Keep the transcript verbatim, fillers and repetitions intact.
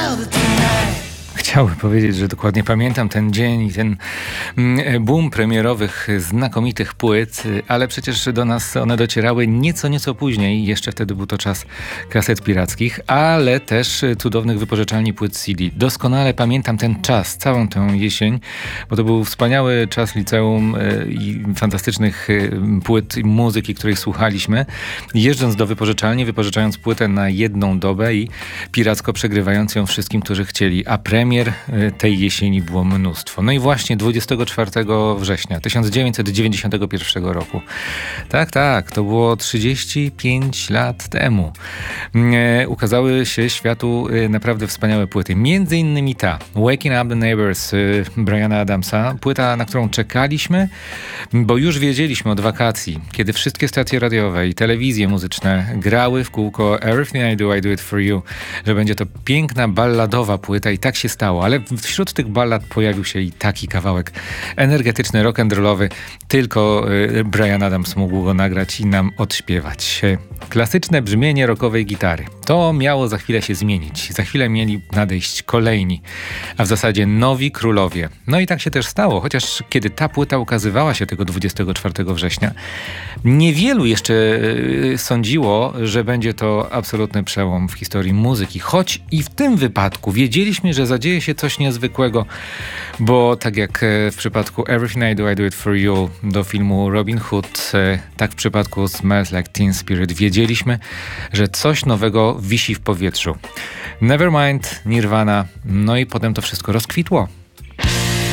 Chciałbym powiedzieć, że dokładnie pamiętam ten dzień i ten boom premierowych znakomitych płyt, ale przecież do nas one docierały nieco, nieco później. Jeszcze wtedy był to czas kaset pirackich, ale też cudownych wypożyczalni płyt C D. Doskonale pamiętam ten czas, całą tę jesień, bo to był wspaniały czas liceum i fantastycznych płyt i muzyki, której słuchaliśmy. Jeżdżąc do wypożyczalni, wypożyczając płytę na jedną dobę i piracko przegrywając ją wszystkim, którzy chcieli. A premier tej jesieni było mnóstwo. No i właśnie dwudziestego czwartego września tysiąc dziewięćset dziewięćdziesiątego pierwszego roku. Tak, tak, to było trzydzieści pięć lat temu. E, ukazały się światu e, naprawdę wspaniałe płyty. Między innymi ta Waking Up the Neighbors e, Briana Adamsa. Płyta, na którą czekaliśmy, bo już wiedzieliśmy od wakacji, kiedy wszystkie stacje radiowe i telewizje muzyczne grały w kółko Everything I Do, I Do It For You, że będzie to piękna, balladowa płyta i tak się stało. Ale wśród tych ballad pojawił się i taki kawałek energetyczny, rock'n'rollowy. Tylko y, Bryan Adams mógł go nagrać i nam odśpiewać. Klasyczne brzmienie rockowej gitary. To miało za chwilę się zmienić. Za chwilę mieli nadejść kolejni, a w zasadzie nowi królowie. No i tak się też stało, chociaż kiedy ta płyta ukazywała się tego dwudziestego czwartego września, niewielu jeszcze y, sądziło, że będzie to absolutny przełom w historii muzyki. Choć i w tym wypadku wiedzieliśmy, że zadzieje się coś niezwykłego, bo tak jak w przypadku Everything I Do, I Do It For You do filmu Robin Hood, tak w przypadku Smells Like Teen Spirit wiedzieliśmy, że coś nowego wisi w powietrzu. Nevermind, Nirvana, no i potem to wszystko rozkwitło.